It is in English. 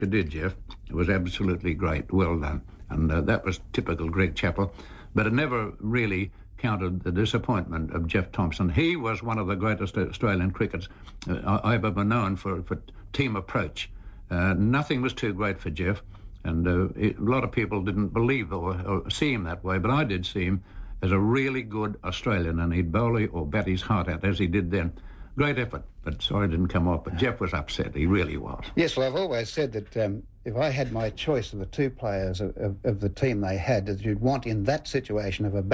You did, Jeff. It was absolutely great. Well done. And that was typical Greg Chappell. But it never really counted the disappointment of Jeff Thompson. He was one of the greatest Australian cricketers I've ever known for team approach. Nothing was too great for Jeff. And a lot of people didn't believe or see him that way, but I did see him as a really good Australian, and he'd bowl or bat his heart out, as he did then. Great effort, but sorry it didn't come off. But Jeff was upset. He really was. Yes, well, I've always said that if I had my choice of the two players of the team they had, that you'd want in that situation of a